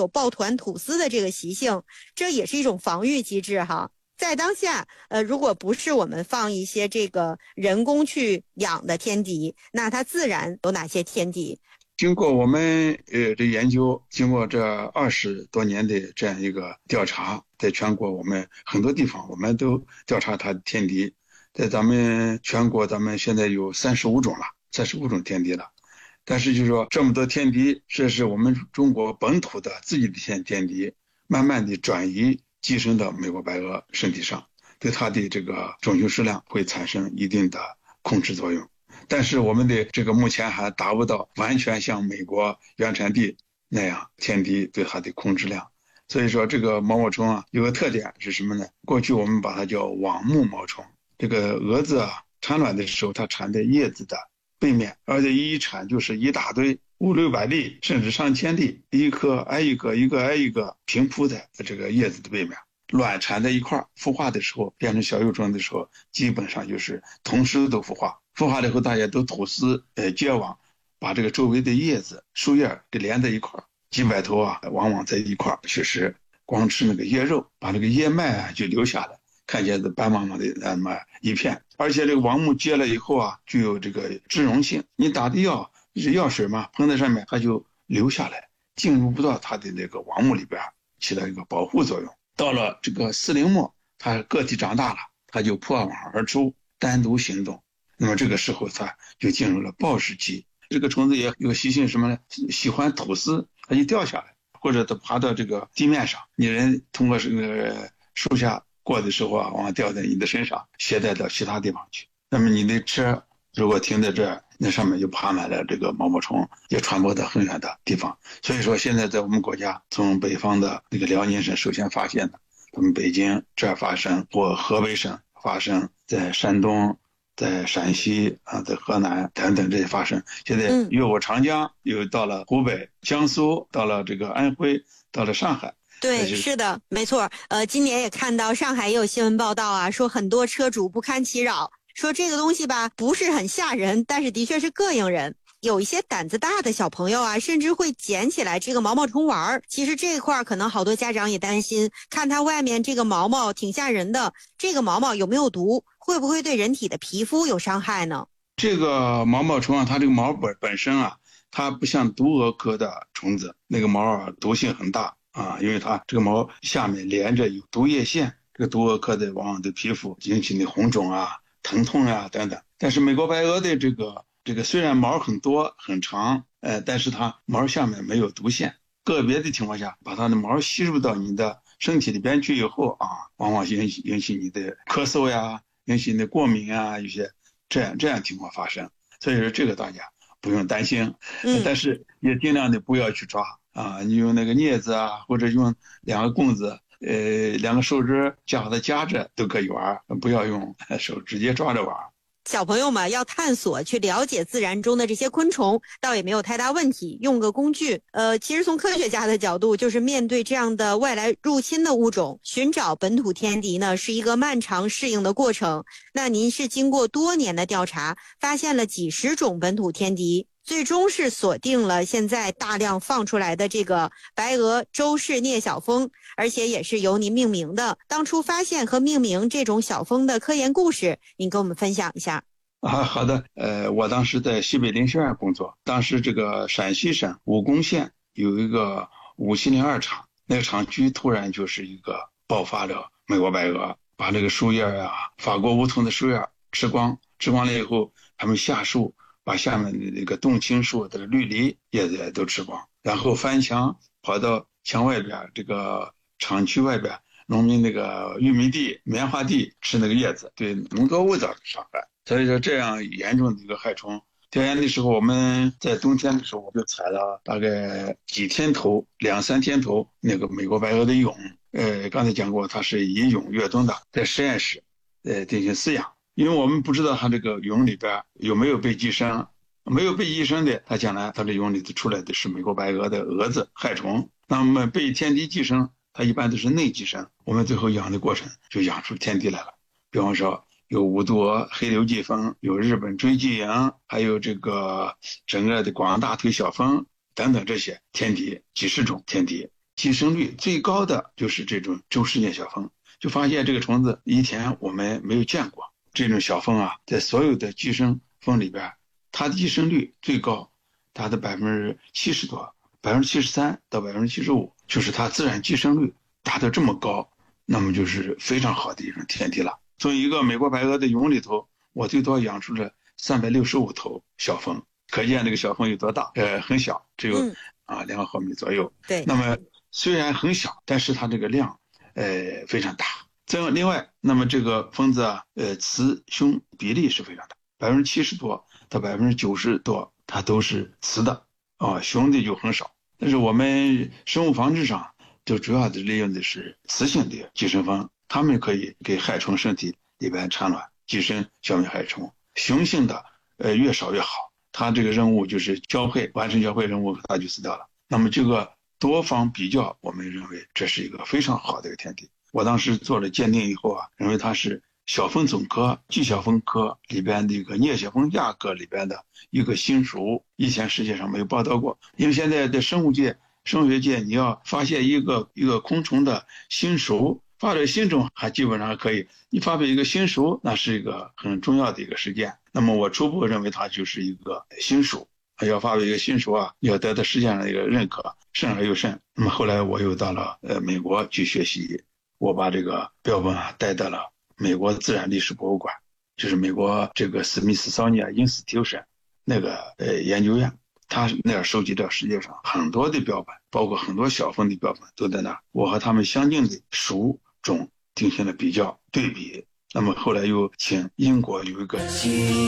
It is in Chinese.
有抱团吐丝的这个习性，这也是一种防御机制哈。在当下，如果不是我们放一些这个人工去养的天敌，那它自然有哪些天敌？ 经过我们的研究，经过这20多年的这样一个调查，在全国我们很多地方我们都调查它的天敌，在咱们全国咱们现在有35种了，35种天敌了。但是就是说这么多天敌，这是我们中国本土的自己的天敌，慢慢的转移寄生到美国白鹅身体上，对它的这个种群数量会产生一定的控制作用。但是我们的这个目前还达不到完全像美国原产地那样天敌对它的控制量。所以说这个毛毛虫啊，有个特点是什么呢？过去我们把它叫网目毛虫。这个蛾子啊产卵的时候，它产在叶子的背面，而且一产就是一大堆500-600粒甚至上千粒，一颗挨一个，一个挨一个平铺在这个叶子的背面。卵产在一块儿，孵化的时候变成小幼虫的时候，基本上就是同时都孵化。孵化了以后，大家都吐丝结网，把这个周围的叶子树叶给连在一块儿，几百头啊，往往在一块儿去吃，光吃那个叶肉，把这个叶脉啊就留下来，看见是白茫茫的那么一片。而且这个网目结了以后啊，具有这个脂溶性，你打的药是药水嘛，喷在上面它就留下来，进入不到它的那个网目里边，起到一个保护作用。到了这个40末，它个体长大了，它就破网而出，单独行动。那么这个时候它就进入了抱食期。这个虫子也有个习性什么呢？喜欢吐丝，它就掉下来，或者它爬到这个地面上，你人通过这个树下过的时候啊，往掉在你的身上，携带到其他地方去。那么你的车如果停在这儿，那上面就爬满了这个毛毛虫，也传播到很远的地方。所以说现在在我们国家，从北方的那个辽宁省首先发现的，我们北京这儿发生，或河北省发生，在山东，在陕西啊，在河南等等这些发生。现在越过长江，又到了湖北、江苏，到了这个安徽，到了上海。 对，是的，没错。今年也看到上海也有新闻报道啊，说很多车主不堪其扰，说这个东西吧不是很吓人，但是的确是膈应人。有一些胆子大的小朋友啊，甚至会捡起来这个毛毛虫玩。其实这块可能好多家长也担心，看它外面这个毛毛挺吓人的，这个毛毛有没有毒，会不会对人体的皮肤有伤害呢？ 这个毛毛虫啊，它这个毛本身啊，它不像毒蛾科的虫子，那个毛啊毒性很大啊，因为它这个毛下面连着有毒液腺，这个毒蛾科的往往对皮肤引起的红肿啊、疼痛啊等等。但是美国白鹅的这个虽然毛很多很长，但是它毛下面没有毒腺，个别的情况下把它的毛吸入到你的身体里边去以后啊，往往引起你的咳嗽呀，引起你的过敏啊，有些这样情况发生。所以说这个大家不用担心，但是也尽量的不要去抓啊，你用那个镊子啊，或者用2个棍子2个手指夹着夹着都可以玩，不要用手直接抓着玩。 小朋友们要探索去了解自然中的这些昆虫，倒也没有太大问题，用个工具。其实从科学家的角度，就是面对这样的外来入侵的物种，寻找本土天敌呢，是一个漫长适应的过程。那您是经过多年的调查，发现了几十种本土天敌，最终是锁定了现在大量放出来的这个白额周氏聂小蜂，而且也是由您命名的。当初发现和命名这种小蜂的科研故事，您跟我们分享一下。 好的，我当时在西北林学院工作，当时这个陕西省武功县有一个5702厂，那个厂区突然就是一个爆发了美国白鹅，把这个树叶啊，法国梧桐的树叶吃光了以后，他们下树把下面的那个冬青树的绿篱叶子也都吃光，然后翻墙跑到墙外边，这个厂区外边农民那个玉米地、棉花地吃那个叶子，对农作物造成伤害。所以说这样严重的一个害虫，调研的时候我们在冬天的时候我就采了大概几天头2-3天头那个美国白鹅的蛹，刚才讲过它是以蛹越冬的，在实验室进行饲养。因为我们不知道它这个蛹里边有没有被寄生，没有被寄生的，它将来它这蛹里头出来的是美国白鹅的蛾子害虫。那么被天敌寄生，它一般都是内寄生，我们最后养的过程就养出天敌来了。比方说有无毒蛾、黑流寄蜂，有日本追寄蝇，还有这个整个的广大腿小蜂等等这些天敌，几十种天敌。 寄生率最高的就是这种周氏念小蜂，就发现这个虫子以前我们没有见过。这种小蜂啊，在所有的寄生蜂里边，它的寄生率最高，它的70%多，73%到75%，就是它自然寄生率达到这么高，那么就是非常好的一种天敌了。从一个美国白鹅的蛹里头，我最多养出了365头小蜂，可见这个小蜂有多大？很小，只有2毫米左右。 对。 那么虽然很小，但是它这个量非常大。另外，那么这个蜂子啊，雌雄比例是非常大，70%多到90%多，它都是雌的啊，雄的就很少。但是我们生物防治上就主要的利用的是雌性的寄生蜂，它们可以给害虫身体里边产卵、寄生、消灭害虫。雄性的越少越好，它这个任务就是完成交配任务，它就死掉了。那么这个多方比较，我们认为这是一个非常好的一个天敌。我当时做了鉴定以后啊，认为它是小蜂总科寄小蜂科里边的一个镊血蜂亚科里边的一个新属，以前世界上没有报道过。因为现在的生物学界，你要发现一个昆虫的新属，发表新种还基本上可以，你发表一个新属，那是一个很重要的一个事件。那么我初步认为它就是一个新属，要发表一个新属啊，要得到世界上的一个认可，甚而又甚。那么后来我又到了美国去学习，我把这个标本啊带到了美国自然历史博物馆，就是美国这个史密斯索尼亚 Institution 那个研究院，他那儿收集到世界上很多的标本，包括很多小蜂的标本都在那儿，我和他们相近的属种进行了比较对比。那么后来又请英国有一个